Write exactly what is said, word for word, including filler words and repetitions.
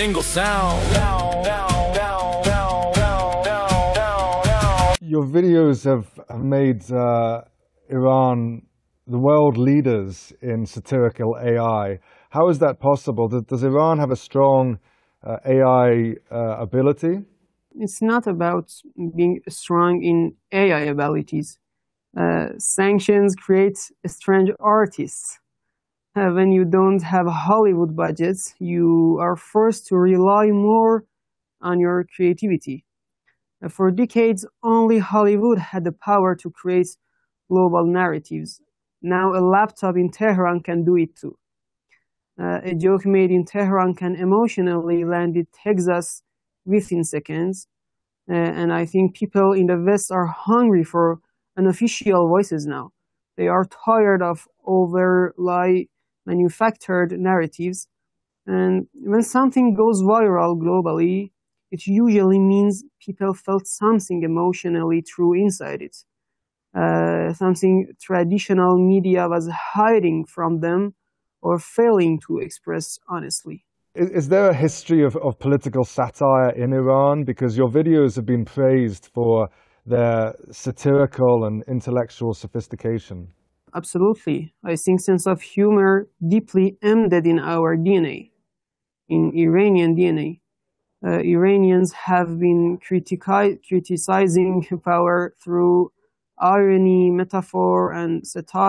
single sound. Your videos have made uh, Iran the world leaders in satirical A I. How is that possible? Does, does Iran have a strong uh, A I uh, ability? It's not about being strong in A I abilities. Uh, sanctions create strange artists. Uh, when you don't have Hollywood budgets, you are forced to rely more on your creativity. Uh, for decades, only Hollywood had the power to create global narratives. Now a laptop in Tehran can do it too. Uh, a joke made in Tehran can emotionally land in Texas within seconds. Uh, and I think people in the West are hungry for unofficial voices now. They are tired of overly manufactured narratives. And when something goes viral globally, it usually means people felt something emotionally true inside it. Uh, something traditional media was hiding from them or failing to express honestly. Is, is there a history of, of political satire in Iran? Because your videos have been praised for their satirical and intellectual sophistication. Absolutely. I think sense of humor deeply embedded in our D N A, in Iranian D N A. Uh, Iranians have been critici- criticizing power through irony, metaphor, and satire.